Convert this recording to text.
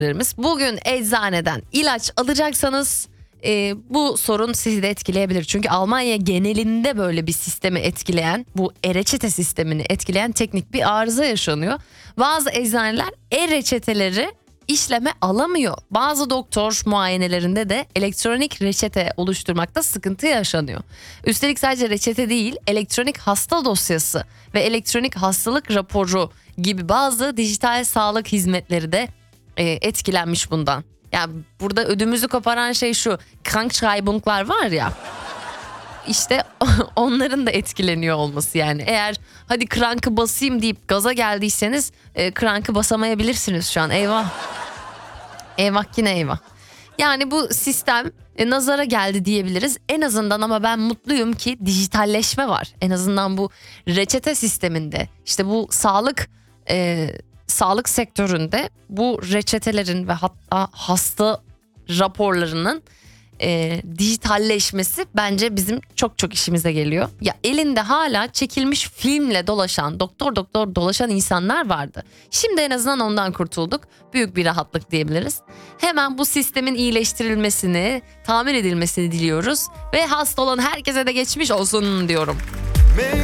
Bugün eczaneden ilaç alacaksanız bu sorun sizi de etkileyebilir. Çünkü Almanya genelinde böyle bir sistemi etkileyen, bu e-reçete sistemini etkileyen teknik bir arıza yaşanıyor. Bazı eczaneler e-reçeteleri işleme alamıyor. Bazı doktor muayenelerinde de elektronik reçete oluşturmakta sıkıntı yaşanıyor. Üstelik sadece reçete değil, elektronik hasta dosyası ve elektronik hastalık raporu gibi bazı dijital sağlık hizmetleri de etkilenmiş bundan. Yani burada ödümüzü koparan şey şu, Krankschreibung'lar var ya. İşte onların da etkileniyor olması yani. Eğer hadi krankı basayım deyip gaza geldiyseniz krankı basamayabilirsiniz şu an. Eyvah. Eyvah yine eyvah. Yani bu sistem nazara geldi diyebiliriz. En azından ama ben mutluyum ki dijitalleşme var. En azından bu reçete sisteminde, işte bu sağlık sektöründe bu reçetelerin ve hatta hasta raporlarının dijitalleşmesi bence bizim çok çok işimize geliyor. Ya elinde hala çekilmiş filmle dolaşan, doktor dolaşan insanlar vardı. Şimdi en azından ondan kurtulduk. Büyük bir rahatlık diyebiliriz. Hemen bu sistemin iyileştirilmesini, tamir edilmesini diliyoruz ve hasta olan herkese de geçmiş olsun diyorum.